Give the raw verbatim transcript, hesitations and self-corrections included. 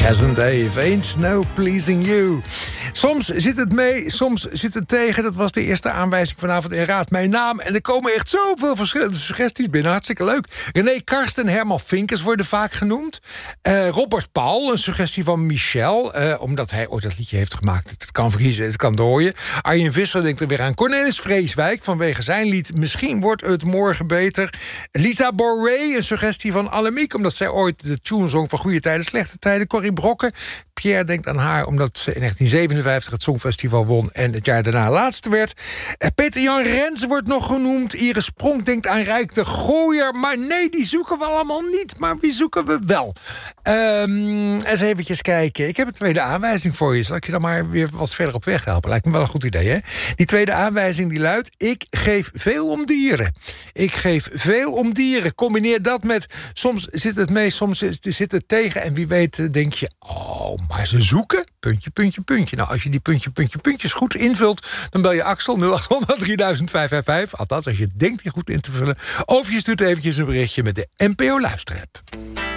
As and Dave, ain't no pleasing you. Soms zit het mee, soms zit het tegen. Dat was de eerste aanwijzing vanavond in Raad Mijn Naam. En er komen echt zoveel verschillende suggesties binnen. Hartstikke leuk. René Karsten en Herman Vinkers worden vaak genoemd. Uh, Robert Paul, een suggestie van Michel. Uh, omdat hij ooit dat liedje heeft gemaakt. Het kan vriezen, het kan dooien. Arjen Visser denkt er weer aan. Cornelis Vreeswijk vanwege zijn lied Misschien wordt het morgen beter. Lisa Boré, een suggestie van Annemiek. Omdat zij ooit de tune zong van Goede Tijden, Slechte Tijden. Corrie Brokken. Pierre denkt aan haar omdat ze in negentien zevenenvijftig het Songfestival won en het jaar daarna laatste werd. Peter-Jan Rens wordt nog genoemd. Iris Spronk denkt aan Rijk de Gooier. Maar nee, die zoeken we allemaal niet. Maar wie zoeken we wel? Um, eens eventjes kijken. Ik heb een tweede aanwijzing voor je. Zal ik je dan maar weer wat verder op weg helpen? Lijkt me wel een goed idee, hè? Die tweede aanwijzing die luidt: ik geef veel om dieren. Ik geef veel om dieren. Combineer dat met soms zit het mee, soms zit het tegen. En wie weet denk je, oh, maar ze zoeken, puntje, puntje, puntje. Nou, als je die puntje, puntje, puntjes goed invult, dan bel je Axel nul acht honderd drieduizend vijfhonderdvijfenvijftig. Althans, als je denkt die goed in te vullen. Of je stuurt eventjes een berichtje met de N P O Luisterapp.